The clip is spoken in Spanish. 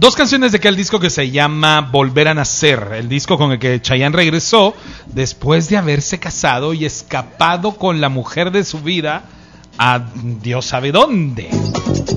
Dos canciones de aquel disco que se llama Volver a Nacer, el disco con el que Chayanne regresó después de haberse casado y escapado con la mujer de su vida a Dios sabe dónde.